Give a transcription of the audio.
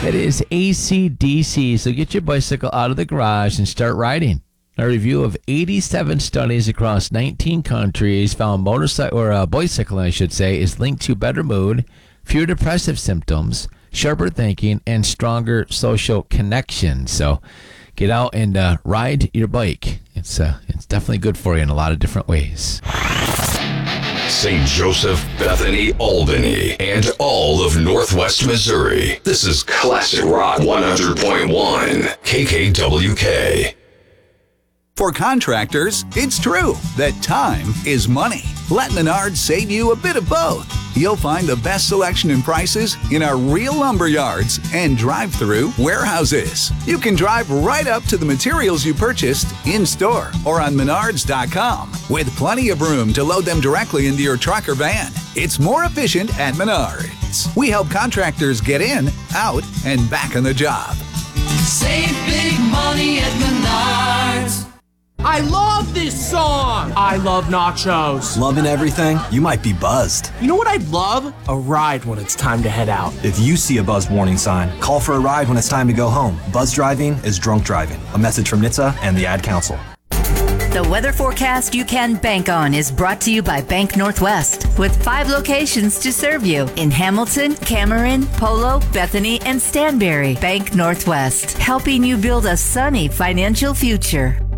It is AC/DC, so get your bicycle out of the garage and start riding. A review of 87 studies across 19 countries found bicycling, I should say, is linked to better mood, fewer depressive symptoms, sharper thinking, and stronger social connections. So get out and ride your bike. It's definitely good for you in a lot of different ways. St. Joseph, Bethany, Albany, and all of Northwest Missouri. This is Classic Rock 100.1 KKWK. For contractors, it's true that time is money. Let Menards save you a bit of both. You'll find the best selection and prices in our real lumber yards and drive-through warehouses. You can drive right up to the materials you purchased in-store or on Menards.com with plenty of room to load them directly into your truck or van. It's more efficient at Menards. We help contractors get in, out, and back on the job. Save big money at Menards. I love this song! I love nachos. Loving everything? You might be buzzed. You know what I'd love? A ride when it's time to head out. If you see a buzz warning sign, call for a ride when it's time to go home. Buzz driving is drunk driving. A message from NHTSA and the Ad Council. The weather forecast you can bank on is brought to you by Bank Northwest, with 5 locations to serve you in Hamilton, Cameron, Polo, Bethany, and Stanberry. Bank Northwest, helping you build a sunny financial future.